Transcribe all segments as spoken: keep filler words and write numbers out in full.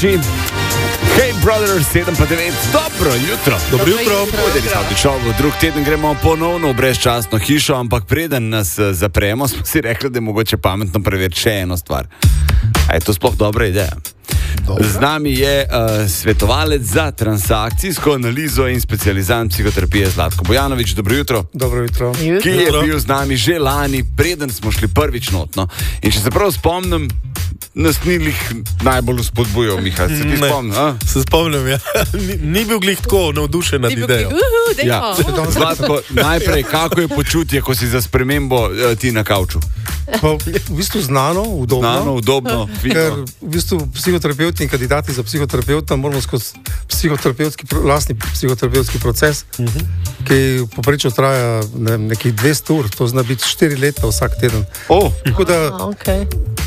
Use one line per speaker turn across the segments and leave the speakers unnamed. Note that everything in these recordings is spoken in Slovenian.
Avči. Hej, brother, sedem pa devet, dobro jutro.
Dobro jutro.
Šel v drug teden, gremo ponovno v brezčasno hišo, ampak preden nas zapremo, smo si rekli, da je mogoče pametno preveriti še eno stvar. A je to sploh dobra ideja? Dobra. Z nami je uh, svetovalec za transakcijsko analizo in specializant psihoterapije Zlatko Bojanović. Dobro jutro.
Dobro jutro.
Ki je bil z nami že lani, preden smo šli prvič notno. In če se prav spomnim, nas ni glih najbolj spodbujal, Miha. Se ti spomnim? A?
Se spomnim, ja. Ni, ni bil glih tako navdušen nad idejo.
Uhu,
ja. Zlatko, najprej, kako je počutje, ko si za spremembo uh, ti na kavču?
Pa, v bistvu znano, udobno.
Znano, udobno.
Ker v bistvu psihoterapeuti in kandidati za psihoterapeuta moramo skozi psihoterapevtski, lastni psihoterapevtski proces, uh -huh. ki poprečno traja ne, nekih dvesto ur, to zna biti štiri leta vsak teden.
Oh.
Tako da
ah, okay.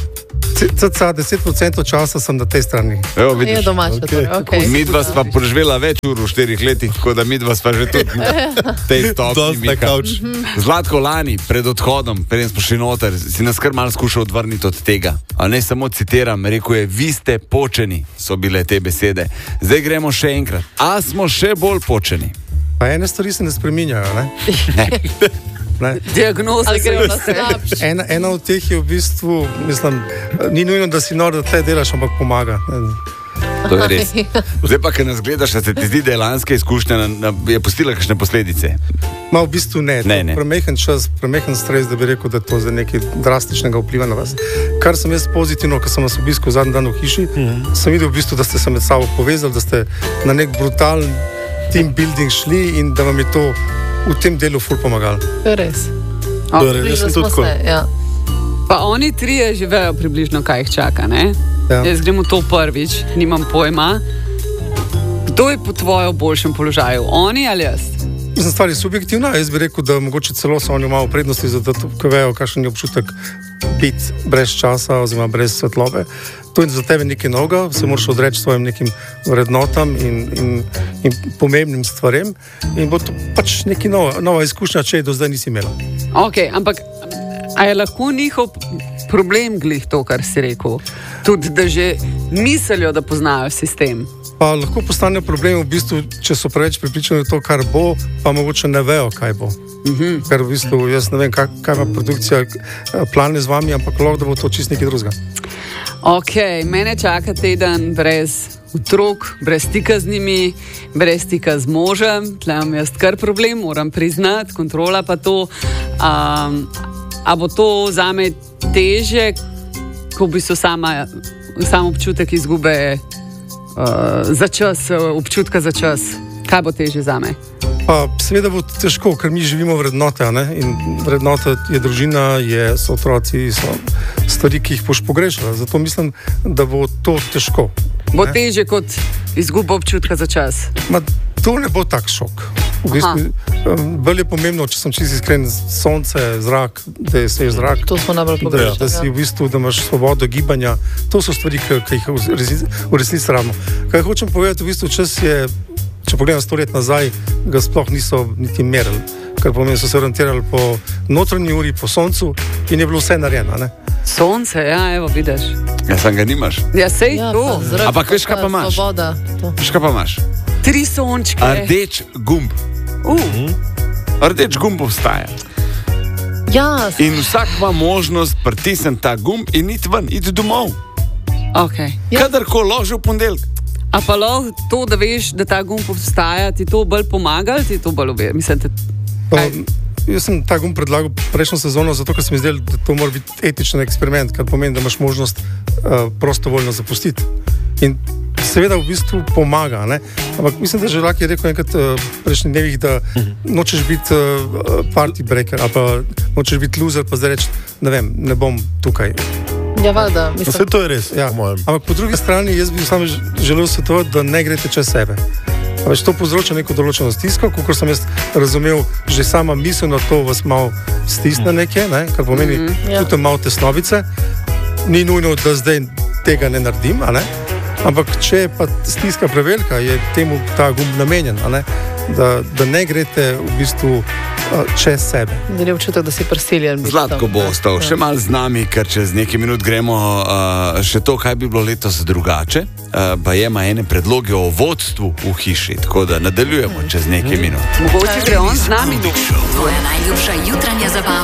cca deset procentov časa sem na tej strani.
Evo, vidiš.
Je domače, okay. Okay.
Midva sva preživela več ur v štirih letih, tako da midva sva že tudi na tej stopni. Zlatko, lani, pred odhodom, preden smo šli noter, si nas kar malo skušal odvrniti od tega. A ne samo citiram, rekel je, vi ste počeni, so bile te besede. Zdaj gremo še enkrat. A smo še bolj počeni?
Pa ene stvari se ne spreminjajo, ne?
Ne.
Ne.
Diagnoza gre na slabše.
Ena, ena od teh je v bistvu, mislim, ni nujno, da si nor, da tle delaš, ampak pomaga.
To je res. Zdaj pa, ker nas gledaš, da se ti zdi, da je lanska izkušnja na, na, je pustila kakšne posledice?
Ma v bistvu ne.
ne, ne.
Premehen čas, premehen stres, da bi rekel, da to za nekaj drastičnega vpliva na vas. Kar sem jaz pozitivno, ko sem vas obiskal zadnji dan v hiši, mm -hmm. sem videl v bistvu, da ste se med sabo povezali, da ste na nek brutalen team building šli in da vam je to v tem delu ful pomagali.
To je res.
To je res, jaz sem tudi tako.
Ja.
Pa oni trije že vejo približno, kaj jih čaka, ne?
Ja.
Jaz gremo to prvič, nimam pojma. Kdo je po tvojem boljšem položaju? Oni ali jaz?
Mislim, stvar je subjektivna. Jaz bi rekel, da mogoče celo so oni malo prednosti, zato ko vejo, kakšen je občutek biti brez časa oziroma brez svetlobe. To je za tebe nekaj novega, se moraš odreči svojim nekim vrednotam in, in, in pomembnim stvarem in bo to pač nekaj nova, nova izkušnja, če je do zdaj nisi imela.
Ok, ampak a je lahko njihov problem glih to, kar si rekel? Tudi, da že mislijo, da poznajo sistem?
Pa lahko postane problem v bistvu, če so preveč pripričani v to, kar bo, pa mogoče ne vejo, kaj bo. Uh-huh. Ker v bistvu jaz ne vem, kaj, kaj ima produkcija plane z vami, ampak lahko, da bo to čist nekaj drugega.
Ok, mene čaka teden brez otrok, brez stika z njimi, brez stika z možem. Tle imam jaz kar problem, moram priznati, kontrola pa to. Um, a bo to zame teže, ko bi so sama, sam občutek izgube uh, za čas, občutka za čas. Kaj bo teže zame?
Pa seveda bo težko, ker mi živimo vrednote, ne? In vrednote je družina, je, so otroci, so stvari, ki jih boš pogrešala. Zato mislim, da bo to težko.
Bo
ne?
teže kot izguba občutka za čas?
Ma, to ne bo tak šok. V bistvu, um, bolj je pomembno, če sem čisto iskren, sonce, zrak, da je svež zrak.
To smo najbolj
da,
pogrešali.
da si v bistvu, da imaš svobodo gibanja. To so stvari, ki, ki jih v resnici, v resnici rabimo. Kaj hočem povedati, v bistvu čas je, če pogledam sto let nazaj, ga sploh niso niti merili. Kar pomeni, so se orientirali po notranji uri, po soncu in je bilo vse narejeno, ne?
Sonce, ja, evo, vidiš.
Ja, sam ga nimaš.
Ja, sej
Ja,
to.
pa zrak,
Ampak veš, kaj pa imaš?
Svoboda. To.
Veš, kaj pa imaš?
Tri sončke.
Rdeč gumb.
Uh.
Rdeč gumb obstaja.
Ja,
In vsak ima možnost pritisniti ta gumb in iti ven, iti domov.
Okay.
Ja.
Kadarkoli loži v ponedeljek.
A pa lahko to, da veš, da ta gumb obstaja, ti to bolj pomaga ali ti to bolj uve? Mislim, te...
Pa, jaz sem ta gumb predlagal prejšnjo sezono, zato ker se mi zdelo, da to mora biti etičen eksperiment, kar pomeni, da imaš možnost uh, prostovoljno zapustiti. In seveda v bistvu pomaga, ne? Ampak mislim, da že Želak je rekel enkrat uh, prejšnjih dnevih, da nočeš biti uh, party breaker ali pa nočeš biti loser, pa zdaj reči, ne vem, ne bom tukaj.
ja, valjda. Mislim,
Vse to je res,
Ja.
po mojem.
Ampak po drugi strani jaz bi samo želel svetovati, da ne greste čez sebe. A več to povzroča neko določeno stisko, kot sem jaz razumel, že sama misel na to vas malo stisne nekje, ne? Kar pomeni mm -hmm,
ja.
tudi malo tesnobice. Ni nujno, da zdaj tega ne naredim, a ne? Ampak če je pa stiska prevelika, je temu ta gumb namenjen, a ne? Da, da ne greste v bistvu čez sebe.
Da je občutek, da si prisiljen. biti
Zlatko
tam,
bo
ne?
ostal še malo z nami, ker čez nekaj minut gremo uh, še to, kaj bi bilo letos drugače. Uh, pa je ima ene predloge o vodstvu v hiši, tako da nadaljujemo čez nekaj minut.
Mogoče gre on z nami.
Tvoja najljubša jutranja zabava.